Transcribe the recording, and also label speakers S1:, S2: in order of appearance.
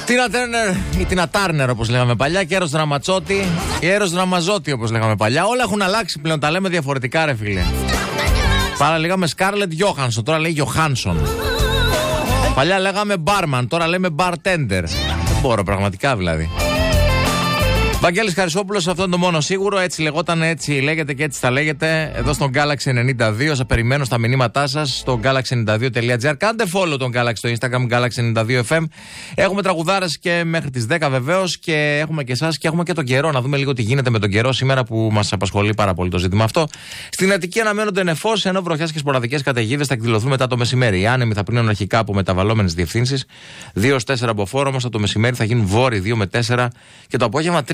S1: Τίνα Τέρνερ ή Τίνα Τάρνερ όπως λέγαμε παλιά και Έρος Ραματσότη ή Έρος Ραμαζότη όπως λέγαμε παλιά. Όλα έχουν αλλάξει πλέον, τα λέμε διαφορετικά ρε φίλε. Παρά λέγαμε Σκάρλετ Γιόχανσον, τώρα λέει Γιοχάνσον. Παλιά λέγαμε Μπάρμαν, τώρα λέμε Bartender. Δεν μπορώ πραγματικά δηλαδή. Βαγγέλης Χαρισόπουλος, αυτό είναι το μόνο σίγουρο. Έτσι λεγόταν, έτσι λέγεται και έτσι θα λέγεται. Εδώ στον Galaxy 92. Σας περιμένω στα μηνύματά σας στο galaxy92.gr. Κάντε follow τον Galaxy στο Instagram, Galaxy92FM. Έχουμε τραγουδάρες και μέχρι τις 10 βεβαίως. Και έχουμε και εσάς και έχουμε και τον καιρό. Να δούμε λίγο τι γίνεται με τον καιρό σήμερα που μας απασχολεί πάρα πολύ το ζήτημα αυτό. Στην Αττική αναμένονται νεφώσεις, ενώ βροχές και σποραδικές καταιγίδες θα εκδηλωθούν μετά το μεσημέρι. Οι άνεμοι θα πλύνουν αρχικά από μεταβαλλόμενες διευθύνσεις. 2-4 μποφόρ, όμως το μεσημέρι θα γίνουν βόρειοι 2 με 4 και το απόγευμα